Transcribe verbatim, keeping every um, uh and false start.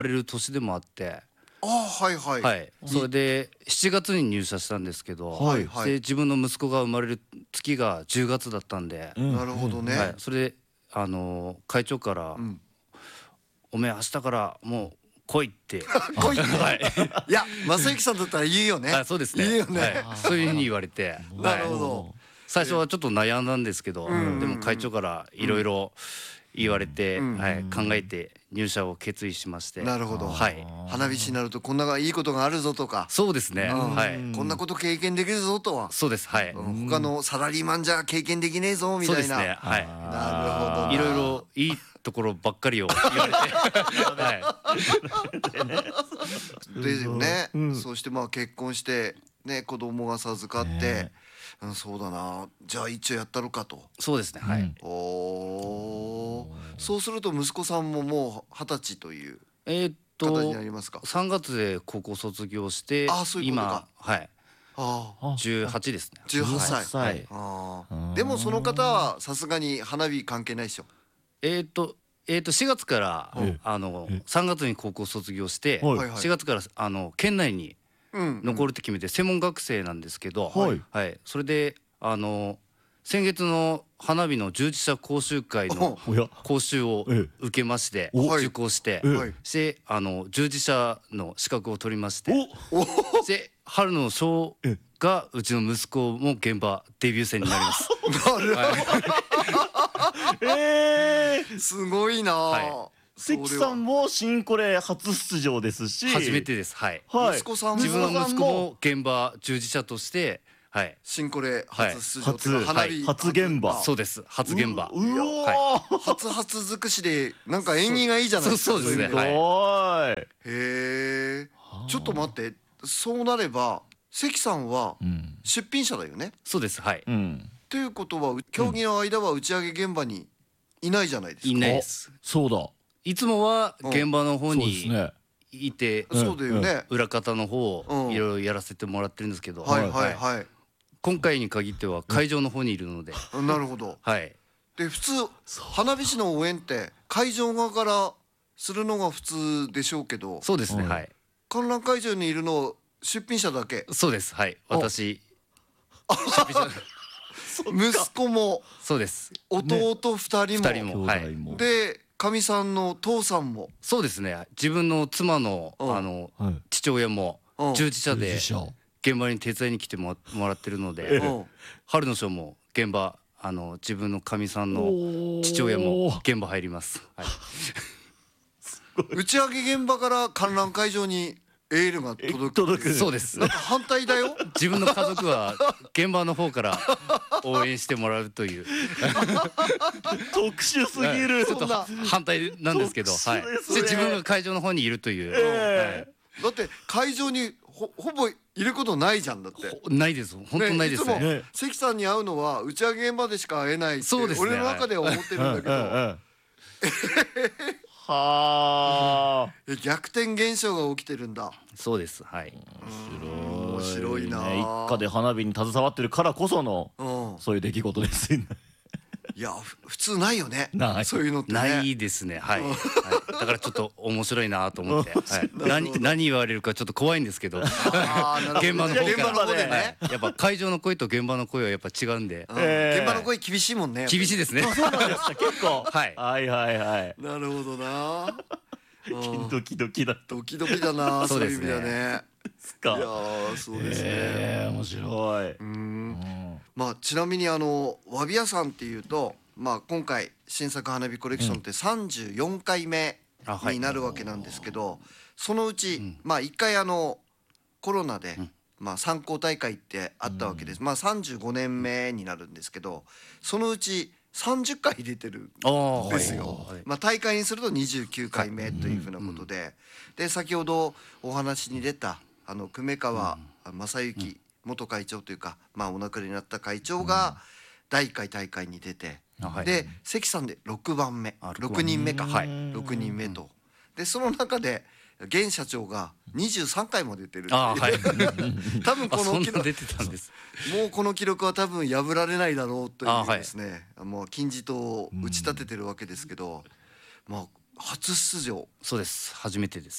れる年でもあって、 ああはいはい、 はい、それでしちがつに入社したんですけど、 はいはいで自分の息子が生まれる月がじゅうがつだったんで、 うんなるほどね、 はい、それであの会長からうん 「おめえ明日からもう来い」って来いってはいいや正行さんだったら言うよね。 あそうですね、 言うよね、 はい、そういうふうに言われて、 なるほはい、 ど、 最初はちょっと悩んだんですけど、 うんでも会長からいろいろ言われて、 うんはい、考えて入社を決意しまして、 なるほど、 はい花火師になるとこんないいことがあるぞとか、 そうですね、 うんはい、 こんなこと経験できるぞとは、 そうです、はい、 うん他のサラリーマンじゃ経験できねえぞみたいな、 そうですね、はい、 なるほどな、 いろいろいいところばっかりを言われてはですよね、 うんそしてまあ結婚してね子供が授かって、 ねうん、そうだな、じゃあ一応やったろかと。 い、そうですね、はい、 うんおー、そうすると息子さんももう二十歳というえーっ形にとなりますか。 さんがつで高校卒業して、 あそういうことか今はいああ、 あじゅうはちですね。 じゅうはっさい、 じゅうはっさいはいあうあ、 んでもその方はさすがに花火関係ないでしょ。 えーっとえーっとしがつからええあのえさんがつに高校卒業してはいはいはいしがつからあの県内にうん残るって決めて専門学生なんですけど、 はいはい、それであの先月の花火の従事者講習会のおや講習をええ受けましてお受講してええはいしてあの従事者の資格を取りましておおで春のショーがうちの息子も現場デビュー戦になります。 なるほえーど、すごいな、 は関さんも新これ初出場ですし、 初めてです。はい。 はい、 息子さんも自分の息子息子さんも現場従事者としてはい新これ初出場っていうかはい花火初現場そうです初現場。 ううわー、 は初初尽くしでなんか縁起がいいじゃないですか。 そうそうですねい意味すごい、 へえ、ちょっと待って、そうなれば関さんはうん出品者だよね。 そうですはい。 うん、 ということは競技の間は打ち上げ現場にいないじゃないですか。 いないです。 そうだ、 いつもは現場の方そうですにね、 いてそうだよね。 裏方の方うんをいろいろやらせてもらってるんですけど、 はいはいはい。 今回に限っては会場の方にいるので、 なるほど。 はいで普通花火師の応援って会場側からするのが普通でしょうけど、 そうですねはいはい観覧会場にいるの出品者だけ。 そうですはいお私息子もそうです弟二人も、 二人もはい兄弟も、 でかみさんの父さんも、 そうですね自分の妻のうんあのはい、 父親もうん従事者で従事者現場に手伝いに来てももらってるのえでうん春のショーも現場あの自分のかみさんのおー父親も現場入ります、はい、 打ち上げ現場から観覧会場にエールがえ届く。 届く、 そうですなんか反対だよ。 自分の家族は現場の方から応援してもらうという特殊すぎる、 ちょっと反対なんですけど、はい、 特殊ですねで自分が会場の方にいるという、 えだって会場にほほぼいることないじゃんだって。 はい、ないです本当ないですねねいつもね関さんに会うのは打ち上げ現場でしか会えないってそうですね俺の中では思ってるんだけど、 うんうんうんはあ、 え逆転現象が起きてるんだ。 そうですはい面白いなね一家で花火に携わってるからこそのうん、 そういう出来事ですよね。 いやふ普通ないよね。 ないそういうのってね。 ないですねはい、はい、だからちょっと面白いなと思って、はい、何何言われるかちょっと怖いんですけどあーなるほど現場の方から現場の方でね、 はいやっぱ会場の声と現場の声はやっぱ違うんでうんえー現場の声厳しいもんね。 厳しいですねそうなんですか、結構。 はいはいはいはい。 なるほどな。うんドキドキだったドキドキだな。 そですねそうういう意味だね。 すか。 いやーそうですね。 ええ、面白い。 ううんん。 んまあちなみにあのわび屋さんっていうと、まあ今回新作花火コレクションってさんじゅうよんかいめあはいになるわけなんですけど、そのうち、 んまあいっかいあのコロナで、 んまあ参考大会ってあったわけです。まあさんじゅうごねんめになるんですけど、そのうちさんじゅっかい出てるああですよ。 はいまあ大会にするとにじゅうきゅうかいめというふうなことで、で先ほどお話に出たあの久米川正幸元会長というか、まあお亡くなりになった会長がだいいっかい大会に出て、 あはいで関さんでろくばんめ、 あろくにんめか、 はいろくにんめと、でその中で現社長がにじゅうさんかいも出てるっていうあはい多分あこの記録そんな出てたんですもうこの記録は多分破られないだろうというですね、もう金字塔を打ち立ててるわけですけど、まあ初出場そうです初めてです